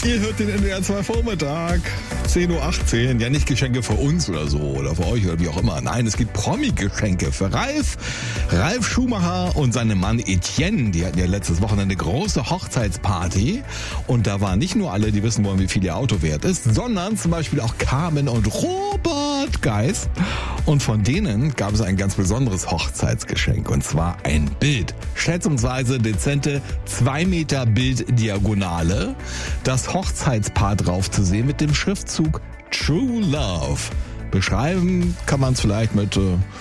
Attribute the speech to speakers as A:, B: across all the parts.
A: Ihr hört den NDR 2 Vormittag, 10.18 Uhr. Ja, nicht Geschenke für uns oder so oder für euch oder wie auch immer. Nein, es gibt Promi-Geschenke für Ralf Schumacher und seinen Mann Etienne. Die hatten ja letztes Wochenende eine große Hochzeitsparty. Und da waren nicht nur alle, die wissen wollen, wie viel ihr Auto wert ist, sondern zum Beispiel auch Carmen und Robert Geis. Und von denen gab es ein ganz besonderes Hochzeitsgeschenk. Und zwar ein Bild. Schätzungsweise dezente 2 Meter Bilddiagonale. Das Hochzeitspaar drauf zu sehen mit dem Schriftzug True Love. Beschreiben kann man es vielleicht mit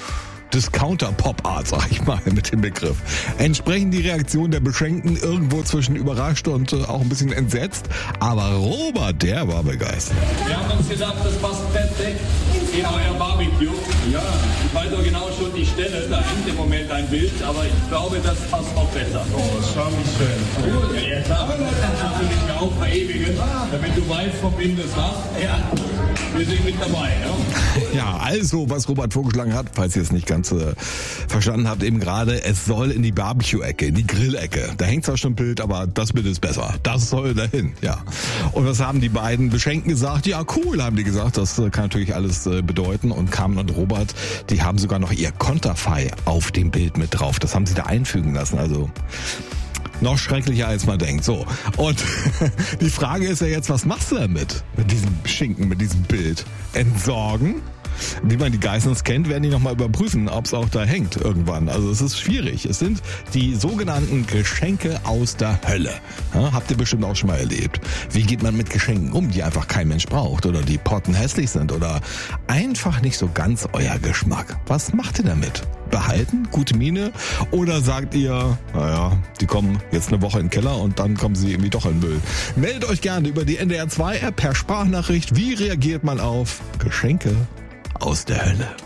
A: Discounter-Pop-Art, sag ich mal, mit dem Begriff. Entsprechend die Reaktion der Beschenkten irgendwo zwischen überrascht und auch ein bisschen entsetzt. Aber Robert, der war begeistert.
B: Wir haben uns gedacht, das passt perfekt in euer Barbecue. Ja, ich weiß doch genau schon die Stelle, da hängt im Moment ein Bild, aber ich glaube, das passt noch besser.
C: Oh, schau mich schön.
B: Ja, klar, das natürlich auch verewigen, damit du weißt, vom Ende es nach. Ja, wir sind mit dabei.
A: Ja, also, was Robert vorgeschlagen hat, falls ihr es nicht ganz verstanden habt, eben gerade, es soll in die Barbecue-Ecke, in die Grill-Ecke. Da hängt zwar schon ein Bild, aber das Bild ist besser. Das soll dahin, ja. Und was haben die beiden Beschenkten gesagt? Ja, cool, haben die gesagt. Das kann natürlich alles bedeuten. Und Carmen und Robert, die haben sogar noch ihr Konterfei auf dem Bild mit drauf. Das haben sie da einfügen lassen. Also noch schrecklicher, als man denkt. So. Und die Frage ist ja jetzt, was machst du damit? Mit diesem Schinken, mit diesem Bild? Entsorgen? Wie man die Geissens kennt, werden die nochmal überprüfen, ob es auch da hängt irgendwann. Also es ist schwierig. Es sind die sogenannten Geschenke aus der Hölle. Ja, habt ihr bestimmt auch schon mal erlebt. Wie geht man mit Geschenken um, die einfach kein Mensch braucht oder die pottenhässlich sind oder einfach nicht so ganz euer Geschmack? Was macht ihr damit? Behalten? Gute Miene? Oder sagt ihr, naja, die kommen jetzt eine Woche in den Keller und dann kommen sie irgendwie doch in den Müll? Meldet euch gerne über die NDR 2 App per Sprachnachricht. Wie reagiert man auf Geschenke aus der Hölle?